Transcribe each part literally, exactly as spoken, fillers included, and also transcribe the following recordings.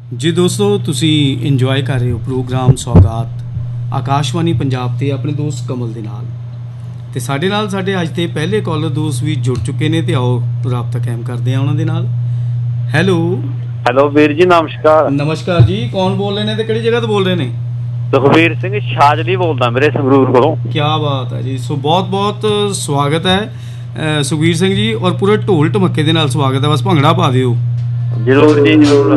ਜੀ ਦੋਸਤੋ, ਤੁਸੀਂ ਇੰਜੋਏ ਕਰ ਰਹੇ ਹੋ ਪ੍ਰੋਗਰਾਮ ਸੌਗਾਤ ਆਕਾਸ਼ਵਾਣੀ ਪੰਜਾਬ ਤੇ ਆਪਣੇ ਦੋਸਤ ਕਮਲ ਦੇ ਨਾਲ। ਤੇ ਸਾਡੇ ਨਾਲ ਸਾਡੇ ਅੱਜ ਦੇ ਪਹਿਲੇ ਕਾਲਰ ਦੋਸਤ ਵੀ ਜੁੜ ਚੁੱਕੇ ਨੇ, ਤੇ ਆਓ ਰਾਬਤਾ ਕਾਇਮ ਕਰਦੇ ਹਾਂ ਉਹਨਾਂ ਦੇ ਨਾਲ। ਹੈਲੋ ਹੈਲੋ ਵੀਰ ਜੀ, ਨਮਸਕਾਰ। ਨਮਸਕਾਰ ਜੀ, ਕੌਣ ਬੋਲ ਰਹੇ ਨੇ ਤੇ ਕਿਹੜੀ ਜਗ੍ਹਾ ਤੋਂ ਬੋਲ ਰਹੇ ਨੇ? ਸੁਖਵੀਰ ਸਿੰਘ ਛਾਜਲੀ ਬੋਲਦਾ ਮੇਰੇ ਸੰਗਰੂਰ ਕੋਲੋਂ। ਕੀ ਬਾਤ ਹੈ ਜੀ। ਸੋ ਬਹੁਤ ਬਹੁਤ ਸਵਾਗਤ ਹੈ ਸੁਖਵੀਰ ਸਿੰਘ ਜੀ, ਔਰ ਪੂਰੇ ਢੋਲ ਢਮੱਕੇ ਦੇ ਨਾਲ ਸਵਾਗਤ ਹੈ। ਬਸ ਭੰਗੜਾ ਪਾ ਦਿਓ। ਜ਼ਰੂਰ ਜੀ ਜ਼ਰੂਰ।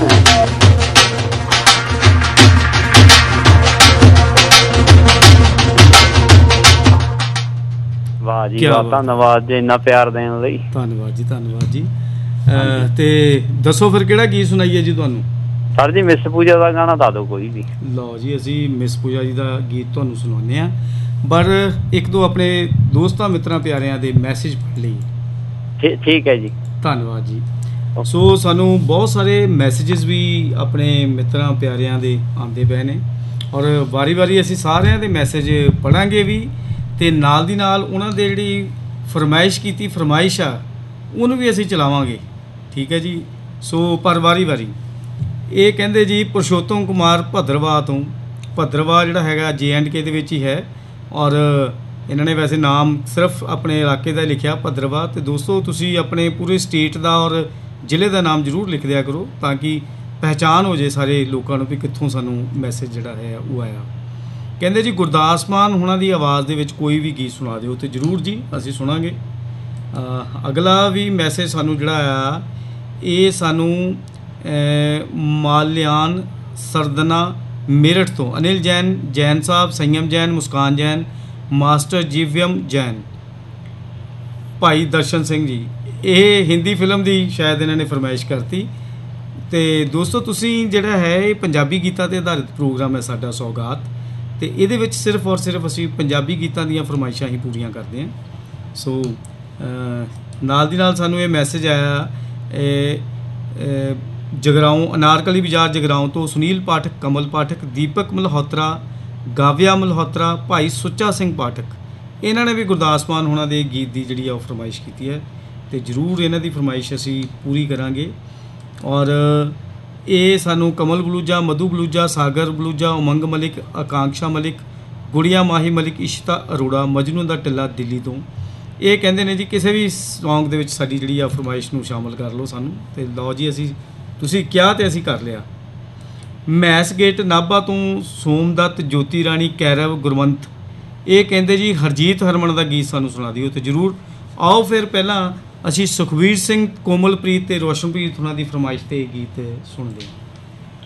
ਵਾਹ ਜੀ ਵਾਹ, ਧੰਨਵਾਦ ਜੀ ਇੰਨਾ ਪਿਆਰ ਦੇਣ ਲਈ। ਧੰਨਵਾਦ ਜੀ, ਧੰਨਵਾਦ ਜੀ। ਤੇ ਦੱਸੋ ਫਿਰ ਕਿਹੜਾ ਗੀਤ ਸੁਣਾਈਏ ਜੀ ਤੁਹਾਨੂੰ? ਸਰ ਜੀ ਮਿਸ ਪੂਜਾ ਦਾ ਗਾਣਾ ਦੱਸ ਦਿਓ ਕੋਈ ਵੀ। ਲਓ ਜੀ, ਅਸੀਂ ਮਿਸ ਪੂਜਾ ਜੀ ਦਾ ਗੀਤ ਤੁਹਾਨੂੰ ਸੁਣਾਉਂਦੇ ਹਾਂ, ਪਰ ਇੱਕ ਦੋ ਆਪਣੇ ਦੋਸਤਾਂ ਮਿੱਤਰਾਂ ਪਿਆਰਿਆਂ ਦੇ ਮੈਸੇਜ ਪੜ੍ਹ ਲਈ। ਠੀਕ ਹੈ ਜੀ, ਧੰਨਵਾਦ ਜੀ। ਸੋ ਸਾਨੂੰ ਬਹੁਤ ਸਾਰੇ ਮੈਸੇਜਸ ਵੀ ਆਪਣੇ ਮਿੱਤਰਾਂ ਪਿਆਰਿਆਂ ਦੇ ਆਉਂਦੇ ਪਏ ਨੇ, ਔਰ ਵਾਰੀ ਵਾਰੀ ਅਸੀਂ ਸਾਰਿਆਂ ਦੇ ਮੈਸੇਜ ਪੜ੍ਹਾਂਗੇ ਵੀ, ਅਤੇ ਨਾਲ ਦੀ ਨਾਲ ਉਹਨਾਂ ਦੇ ਜਿਹੜੀ ਫਰਮਾਇਸ਼ ਕੀਤੀ ਫਰਮਾਇਸ਼ ਆ ਉਹਨੂੰ ਵੀ ਅਸੀਂ ਚਲਾਵਾਂਗੇ। ਠੀਕ ਹੈ ਜੀ। ਸੋ ਪਰ ਵਾਰੀ ਵਾਰੀ ਇਹ ਕਹਿੰਦੇ ਜੀ, ਪੁਰਸ਼ੋਤਮ ਕੁਮਾਰ ਭੱਦਰਵਾਹ ਤੋਂ। ਭੱਦਰਵਾਹ ਜਿਹੜਾ ਹੈਗਾ ਜੇ ਐਂਡ ਕੇ ਦੇ ਵਿੱਚ ਹੀ ਹੈ, ਔਰ ਇਹਨਾਂ ਨੇ ਵੈਸੇ ਨਾਮ ਸਿਰਫ ਆਪਣੇ ਇਲਾਕੇ ਦਾ ਲਿਖਿਆ ਭੱਦਰਵਾਹ। ਅਤੇ ਦੋਸਤੋ, ਤੁਸੀਂ ਆਪਣੇ ਪੂਰੇ ਸਟੇਟ ਦਾ ਔਰ ਜ਼ਿਲ੍ਹੇ ਦਾ ਨਾਮ ਜ਼ਰੂਰ ਲਿਖ ਦਿਆ ਕਰੋ, ਤਾਂ ਕਿ ਪਹਿਚਾਣ ਹੋ ਜਾਏ ਸਾਰੇ ਲੋਕਾਂ ਨੂੰ ਵੀ ਕਿੱਥੋਂ ਸਾਨੂੰ ਮੈਸੇਜ ਜਿਹੜਾ ਹੈ ਉਹ ਆਇਆ। ਕਹਿੰਦੇ ਜੀ, ਗੁਰਦਾਸ ਮਾਨ ਉਹਨਾਂ ਦੀ ਆਵਾਜ਼ ਦੇ ਵਿੱਚ ਕੋਈ ਵੀ ਗੀਤ ਸੁਣਾ ਦਿਓ। ਅਤੇ ਜ਼ਰੂਰ ਜੀ ਅਸੀਂ ਸੁਣਾਂਗੇ। ਅਗਲਾ ਵੀ ਮੈਸੇਜ ਸਾਨੂੰ ਜਿਹੜਾ ਆ, ਇਹ ਸਾਨੂੰ ਮਾਲਿਆਨ ਸਰਦਨਾ ਮੇਰਠ ਤੋਂ ਅਨਿਲ ਜੈਨ, ਜੈਨ ਸਾਹਿਬ, ਸੰਯਮ ਜੈਨ, ਮੁਸਕਾਨ ਜੈਨ, ਮਾਸਟਰ ਜੀਵਿਅਮ ਜੈਨ, ਭਾਈ ਦਰਸ਼ਨ ਸਿੰਘ ਜੀ। ਇਹ ਹਿੰਦੀ ਫਿਲਮ ਦੀ ਸ਼ਾਇਦ ਇਹਨਾਂ ਨੇ ਫਰਮਾਇਸ਼ ਕਰਤੀ। ਅਤੇ ਦੋਸਤੋ, ਤੁਸੀਂ ਜਿਹੜਾ ਹੈ ਇਹ ਪੰਜਾਬੀ ਗੀਤਾਂ 'ਤੇ ਆਧਾਰਿਤ ਪ੍ਰੋਗਰਾਮ ਹੈ ਸਾਡਾ ਸੌਗਾਤ, ਅਤੇ ਇਹਦੇ ਵਿੱਚ ਸਿਰਫ ਔਰ ਸਿਰਫ ਅਸੀਂ ਪੰਜਾਬੀ ਗੀਤਾਂ ਦੀਆਂ ਫਰਮਾਇਸ਼ਾਂ ਹੀ ਪੂਰੀਆਂ ਕਰਦੇ ਹਾਂ। ਸੋ ਨਾਲ ਦੀ ਨਾਲ ਸਾਨੂੰ ਇਹ ਮੈਸੇਜ ਆਇਆ ਜਗਰਾਓਂ, ਅਨਾਰਕਲੀ ਬਾਜ਼ਾਰ ਜਗਰਾਓਂ ਤੋਂ ਸੁਨੀਲ ਪਾਠਕ, ਕਮਲ ਪਾਠਕ, ਦੀਪਕ ਮਲਹੋਤਰਾ, ਗਾਵਿਆ ਮਲਹੋਤਰਾ, ਭਾਈ ਸੁੱਚਾ ਸਿੰਘ ਪਾਠਕ। ਇਹਨਾਂ ਨੇ ਵੀ ਗੁਰਦਾਸ ਮਾਨ ਹੋਣਾ ਦੇ ਗੀਤ ਦੀ ਜਿਹੜੀ ਆ ਉਹ ਫਰਮਾਇਸ਼ ਕੀਤੀ ਹੈ, ਅਤੇ ਜ਼ਰੂਰ ਇਹਨਾਂ ਦੀ ਫਰਮਾਇਸ਼ ਅਸੀਂ ਪੂਰੀ ਕਰਾਂਗੇ। ਔਰ ਇਹ ਸਾਨੂੰ ਕਮਲ ਬਲੂਜਾ, ਮਧੂ ਬਲੂਜਾ, ਸਾਗਰ ਬਲੂਜਾ, ਉਮੰਗ ਮਲਿਕ, ਆਕਾਂਕਸ਼ਾ ਮਲਿਕ, ਗੁੜੀਆ ਮਾਹੀ ਮਲਿਕ, ਇਸ਼ਤਾ ਅਰੋੜਾ, ਮਜਨੂ ਦਾ ਟਿੱਲਾ ਦਿੱਲੀ ਤੋਂ। ਇਹ ਕਹਿੰਦੇ ਨੇ ਜੀ ਕਿਸੇ ਵੀ ਸੌਂਗ ਦੇ ਵਿੱਚ ਸਾਡੀ ਜਿਹੜੀ ਆ ਫਰਮਾਇਸ਼ ਨੂੰ ਸ਼ਾਮਲ ਕਰ ਲਓ ਸਾਨੂੰ। ਅਤੇ ਲਓ ਜੀ, ਅਸੀਂ ਤੁਸੀਂ ਕਿਹਾ ਅਤੇ ਅਸੀਂ ਕਰ ਲਿਆ। ਮੈਸ ਗੇਟ ਨਾਭਾ ਤੋਂ ਸੋਮਦੱਤ, ਜੋਤੀ ਰਾਣੀ, ਕੈਰਵ, ਗੁਰਵੰਤ। ਇਹ ਕਹਿੰਦੇ ਜੀ ਹਰਜੀਤ ਹਰਮਨ ਦਾ ਗੀਤ ਸਾਨੂੰ ਸੁਣਾ ਦਿਓ। ਅਤੇ ਜ਼ਰੂਰ ਆਓ ਫਿਰ ਪਹਿਲਾਂ ਅਸੀਂ ਸੁਖਵੀਰ ਸਿੰਘ, ਕੋਮਲਪ੍ਰੀਤ ਅਤੇ ਰੋਸ਼ਨਪ੍ਰੀਤ ਉਹਨਾਂ ਦੀ ਫਰਮਾਇਸ਼ 'ਤੇ ਗੀਤ ਸੁਣਦੇ ਹਾਂ।